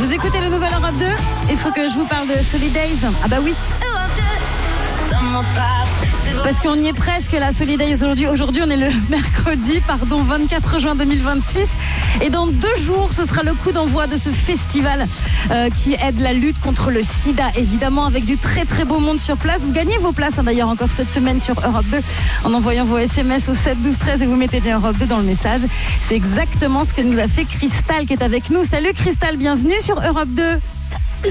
Vous écoutez le nouvel Europe 2. Il faut que je vous parle de Solidays. Ah bah oui. Parce qu'on y est presque, la Solidays aujourd'hui. Aujourd'hui, on est le mercredi, 24 juin 2026. Et dans 2 jours, ce sera le coup d'envoi de ce festival qui aide la lutte contre le sida, évidemment, avec du très très beau monde sur place. Vous gagnez vos places d'ailleurs encore cette semaine sur Europe 2 en envoyant vos SMS au 7 12 13 et vous mettez bien Europe 2 dans le message. C'est exactement ce que nous a fait Cristal qui est avec nous. Salut Cristal, bienvenue sur Europe 2.